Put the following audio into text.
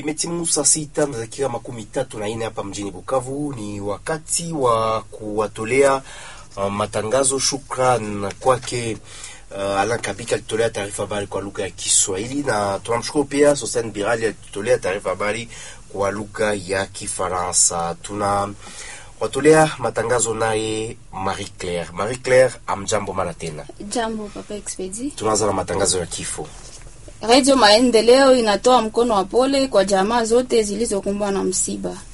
Imetimu saa 6:34 hapa mjini Bukavu. Ni wakati wa kuwatolea matangazo. Shukran kwake Alan Kabika alitolea taarifa habari kwa lugha ya Kiswahili, na tunamshukuru pia Sosan Birali alitolea taarifa habari kwa lugha ya Kifaransa. Tuna watolea matangazo naye Marie Claire. Marie Claire, amjambo mara tena. Jambo Papa Expedi. Tunaanza na matangazo ya kifo. Radio Maendeleo inatoa mkono wa pole kwa jamaa zote zilizokumbwa na msiba.